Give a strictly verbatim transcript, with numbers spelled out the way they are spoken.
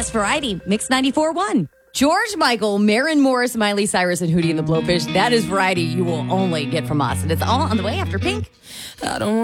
Yes, Variety, Mix ninety-four point one. George Michael, Maren Morris, Miley Cyrus, and Hootie and the Blowfish. That is Variety you will only get from us. And it's all on the way after Pink. I don't